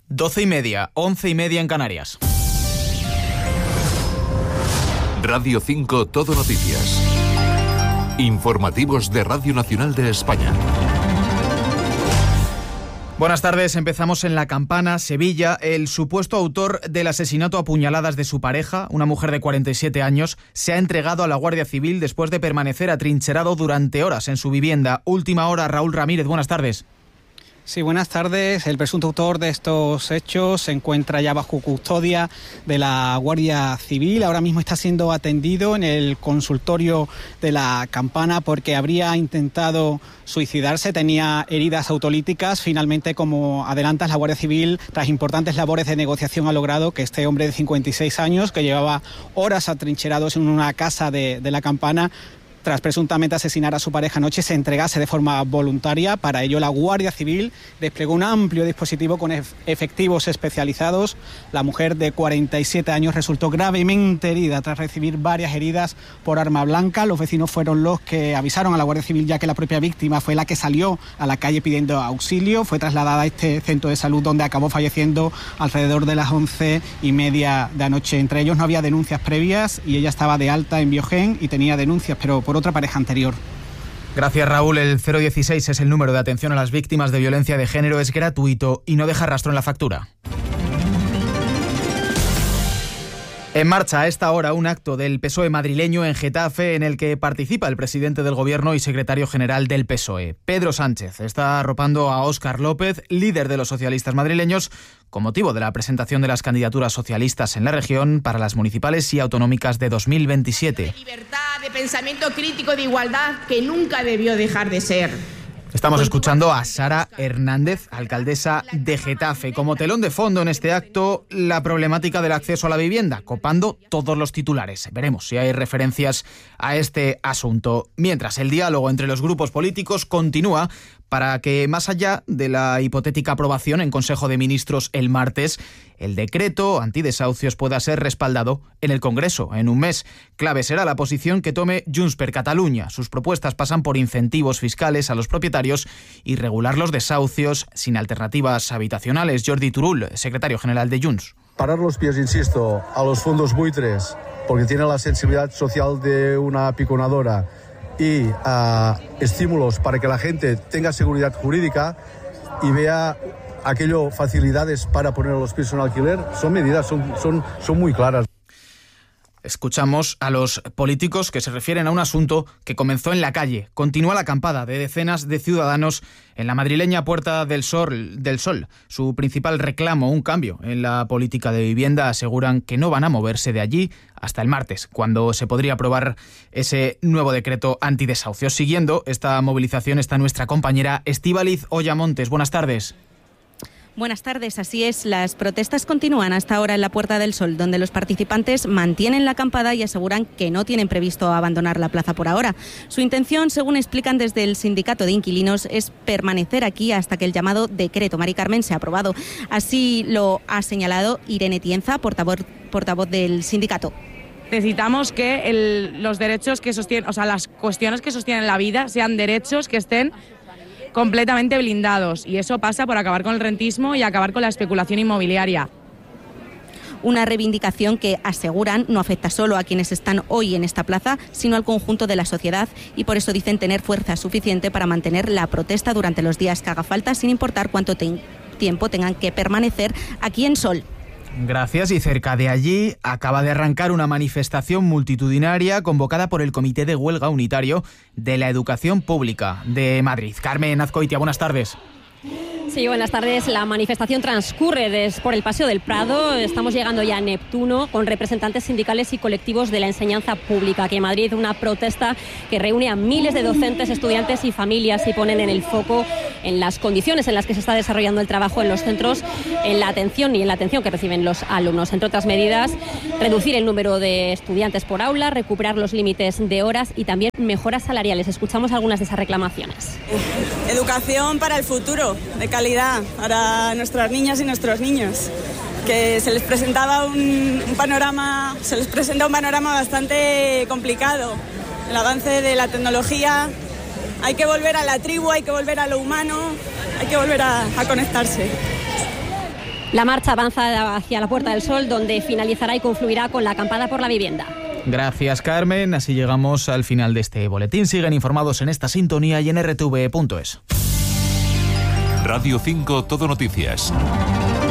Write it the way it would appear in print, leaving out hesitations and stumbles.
12:30, 11:30 en Canarias. Radio 5 Todo Noticias. Informativos de Radio Nacional de España. Buenas tardes, empezamos en La Campana, Sevilla. El supuesto autor del asesinato a puñaladas de su pareja, una mujer de 47 años, se ha entregado a la Guardia Civil después de permanecer atrincherado durante horas en su vivienda. Última hora, Raúl Ramírez, buenas tardes. Sí, buenas tardes. El presunto autor de estos hechos se encuentra ya bajo custodia de la Guardia Civil. Ahora mismo está siendo atendido en el consultorio de La Campana porque habría intentado suicidarse, tenía heridas autolíticas. Finalmente, como adelantas, la Guardia Civil, tras importantes labores de negociación, ha logrado que este hombre de 56 años, que llevaba horas atrincherados en una casa de La Campana, tras presuntamente asesinar a su pareja anoche, se entregase de forma voluntaria. Para ello, la Guardia Civil desplegó un amplio dispositivo con efectivos especializados. La mujer de 47 años resultó gravemente herida tras recibir varias heridas por arma blanca. Los vecinos fueron los que avisaron a la Guardia Civil, ya que la propia víctima fue la que salió a la calle pidiendo auxilio. Fue trasladada a este centro de salud, donde acabó falleciendo alrededor de las 11:30 de anoche. Entre ellos no había denuncias previas y ella estaba de alta en Biogen y tenía denuncias, pero por otra pareja anterior. Gracias, Raúl. El 016 es el número de atención a las víctimas de violencia de género. Es gratuito y no deja rastro en la factura. En marcha a esta hora un acto del PSOE madrileño en Getafe en el que participa el presidente del Gobierno y secretario general del PSOE. Pedro Sánchez está arropando a Óscar López, líder de los socialistas madrileños, con motivo de la presentación de las candidaturas socialistas en la región para las municipales y autonómicas de 2027. De libertad, de pensamiento crítico, de igualdad, que nunca debió dejar de ser. Estamos escuchando a Sara Hernández, alcaldesa de Getafe. Como telón de fondo en este acto, la problemática del acceso a la vivienda, copando todos los titulares. Veremos si hay referencias a este asunto. Mientras, el diálogo entre los grupos políticos continúa para que, más allá de la hipotética aprobación en Consejo de Ministros el martes, el decreto antidesahucios pueda ser respaldado en el Congreso en un mes. Clave será la posición que tome Junts per Catalunya. Sus propuestas pasan por incentivos fiscales a los propietarios y regular los desahucios sin alternativas habitacionales. Jordi Turull, secretario general de Junts. Parar los pies, insisto, a los fondos buitres, porque tiene la sensibilidad social de una piconadora, y estímulos para que la gente tenga seguridad jurídica y vea facilidades para poner los pisos en alquiler, son medidas, son muy claras. Escuchamos a los políticos que se refieren a un asunto que comenzó en la calle. Continúa la acampada de decenas de ciudadanos en la madrileña Puerta del Sol. Su principal reclamo, un cambio en la política de vivienda, aseguran que no van a moverse de allí hasta el martes, cuando se podría aprobar ese nuevo decreto antidesahucios. Siguiendo esta movilización está nuestra compañera Estíbaliz Oyamontes. Buenas tardes. Buenas tardes, así es. Las protestas continúan hasta ahora en la Puerta del Sol, donde los participantes mantienen la acampada y aseguran que no tienen previsto abandonar la plaza por ahora. Su intención, según explican desde el sindicato de inquilinos, es permanecer aquí hasta que el llamado decreto Mari Carmen sea aprobado. Así lo ha señalado Irene Tienza, portavoz del sindicato. Necesitamos que los derechos que sostienen, o sea, las cuestiones que sostienen la vida sean derechos que estén completamente blindados, y eso pasa por acabar con el rentismo y acabar con la especulación inmobiliaria. Una reivindicación que, aseguran, no afecta solo a quienes están hoy en esta plaza, sino al conjunto de la sociedad, y por eso dicen tener fuerza suficiente para mantener la protesta durante los días que haga falta, sin importar cuánto tiempo tengan que permanecer aquí en Sol. Gracias. Y cerca de allí acaba de arrancar una manifestación multitudinaria convocada por el Comité de Huelga Unitario de la Educación Pública de Madrid. Carmen Azcoitia, buenas tardes. Sí, buenas tardes. La manifestación transcurre por el Paseo del Prado. Estamos llegando ya a Neptuno con representantes sindicales y colectivos de la enseñanza pública. Aquí en Madrid, una protesta que reúne a miles de docentes, estudiantes y familias y ponen en el foco en las condiciones en las que se está desarrollando el trabajo en los centros, en la atención que reciben los alumnos. Entre otras medidas, reducir el número de estudiantes por aula, recuperar los límites de horas y también mejoras salariales. Escuchamos algunas de esas reclamaciones. Educación para el futuro, de calidad para nuestras niñas y nuestros niños, que se les presenta un panorama bastante complicado. El avance de la tecnología, hay que volver a la tribu, hay que volver a lo humano, hay que volver a conectarse. La marcha avanza hacia la Puerta del Sol, donde finalizará y confluirá con la acampada por la vivienda. Gracias, Carmen. Así llegamos al final de este boletín. Siguen informados en esta sintonía y en rtv.es. Radio 5 Todo Noticias.